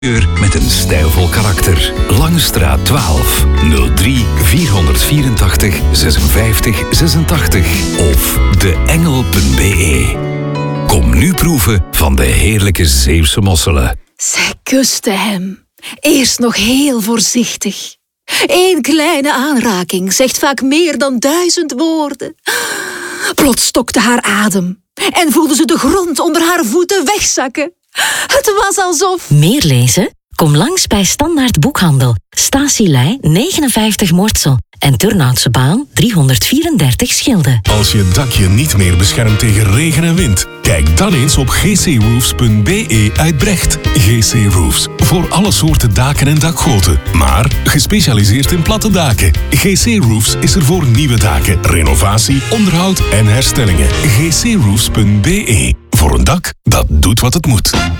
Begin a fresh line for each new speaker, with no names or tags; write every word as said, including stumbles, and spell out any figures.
Met een stijlvol karakter. Langstraat twaalf nul drie vierhonderdvierentachtig zesenvijftig zesentachtig of deengel punt be. Kom nu proeven van de heerlijke Zeeuwse mosselen.
Zij kuste hem. Eerst nog heel voorzichtig. Eén kleine aanraking zegt vaak meer dan duizend woorden. Plots stokte haar adem en voelde ze de grond onder haar voeten wegzakken. Het was alsof...
Meer lezen? Kom langs bij Standaard Boekhandel. Statielei negenenvijftig Mortsel. En Turnhoutse Baan driehonderdvierendertig Schilde.
Als je dakje niet meer beschermt tegen regen en wind, kijk dan eens op g c roofs punt be uit Brecht. G C Roofs. Voor alle soorten daken en dakgoten. Maar gespecialiseerd in platte daken. G C Roofs is er voor nieuwe daken, renovatie, onderhoud en herstellingen. g c roofs punt be. Voor een dak dat doet wat het moet.